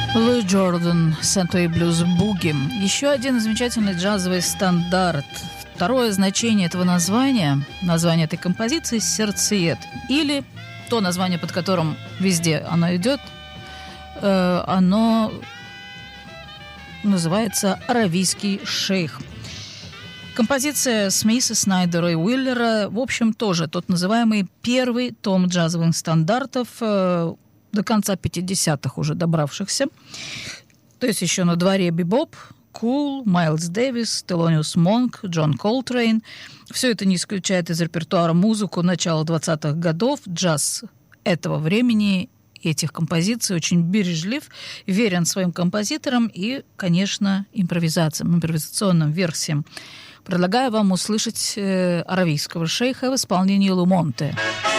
Луи Джордан, Сент-Луи Блюз Буги. Еще один замечательный джазовый стандарт. Второе значение этого названия, название этой композиции — «Сердцеед». Или то название, под которым везде оно идет, оно называется «Аравийский шейх». Композиция Смиса, Снайдера и Уиллера, в общем, тоже тот называемый первый том джазовых стандартов, до конца 50-х уже добравшихся. То есть еще на дворе бибоп, Кул, Майлз Дэвис, Телониус Монк, Джон Колтрейн. Все это не исключает из репертуара музыку начала 20-х годов. Джаз этого времени, этих композиций очень бережлив, верен своим композиторам и, конечно, импровизационным версиям. Предлагаю вам услышать аравийского шейха в исполнении Лумонте.